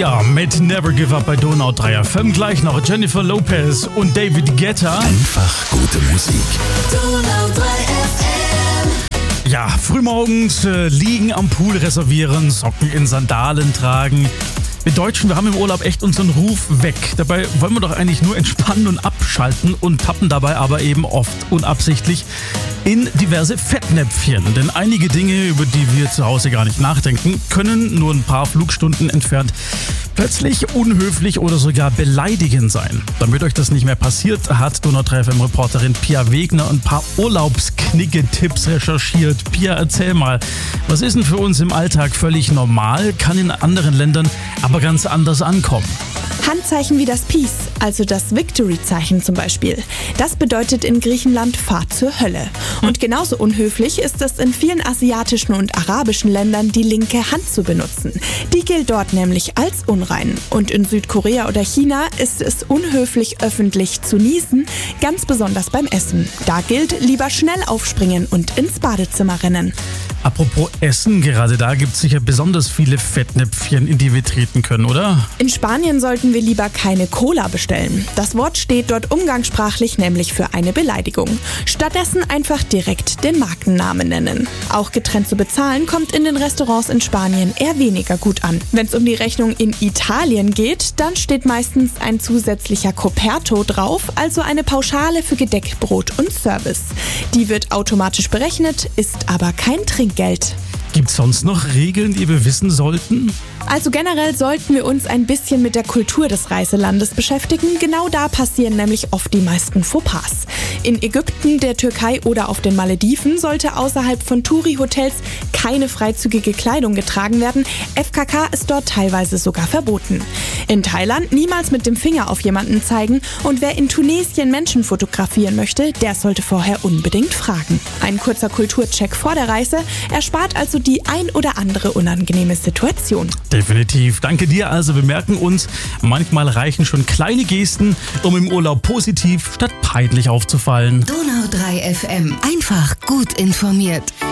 Sia mit Never Give Up bei Donau 3 FM. Gleich noch Jennifer Lopez und David Guetta. Einfach gute Musik. Donau 3 FM. Ja, frühmorgens liegen am Pool reservieren, Socken in Sandalen tragen. Wir Deutschen, wir haben im Urlaub echt unseren Ruf weg. Dabei wollen wir doch eigentlich nur entspannen und abschalten und tappen dabei aber eben oft unabsichtlich in diverse Fettnäpfchen. Denn einige Dinge, über die wir zu Hause gar nicht nachdenken, können nur ein paar Flugstunden entfernt plötzlich unhöflich oder sogar beleidigend sein. Damit euch das nicht mehr passiert, hat Donau 3 FM-Reporterin Pia Wegner ein paar Urlaubsknigge-Tipps recherchiert. Pia, erzähl mal, was ist denn für uns im Alltag völlig normal, kann in anderen Ländern aber ganz anders ankommen? Handzeichen wie das Peace, also das Victory-Zeichen zum Beispiel. Das bedeutet in Griechenland Fahrt zur Hölle. Und genauso unhöflich ist es in vielen asiatischen und arabischen Ländern, die linke Hand zu benutzen. Die gilt dort nämlich als unrein. Und in Südkorea oder China ist es unhöflich, öffentlich zu niesen, ganz besonders beim Essen. Da gilt, lieber schnell aufspringen und ins Badezimmer rennen. Apropos Essen, gerade da gibt es sicher besonders viele Fettnäpfchen, in die wir treten können, oder? In Spanien sollten wir lieber keine Cola bestellen. Das Wort steht dort umgangssprachlich nämlich für eine Beleidigung. Stattdessen einfach direkt den Markennamen nennen. Auch getrennt zu bezahlen kommt in den Restaurants in Spanien eher weniger gut an. Wenn es um die Rechnung in Italien geht, dann steht meistens ein zusätzlicher Coperto drauf, also eine Pauschale für Gedeck, Brot und Service. Die wird automatisch berechnet, ist aber kein Trinkgeld. Gibt es sonst noch Regeln, die wir wissen sollten? Also generell sollten wir uns ein bisschen mit der Kultur des Reiselandes beschäftigen. Genau da passieren nämlich oft die meisten Fauxpas. In Ägypten, der Türkei oder auf den Malediven sollte außerhalb von Touri-Hotels keine freizügige Kleidung getragen werden. FKK ist dort teilweise sogar verboten. In Thailand niemals mit dem Finger auf jemanden zeigen. Und wer in Tunesien Menschen fotografieren möchte, der sollte vorher unbedingt fragen. Ein kurzer Kulturcheck vor der Reise erspart also die ein oder andere unangenehme Situation. Definitiv. Danke dir. Also wir merken uns, manchmal reichen schon kleine Gesten, um im Urlaub positiv statt peinlich aufzufallen. Donau 3 FM. Einfach gut informiert.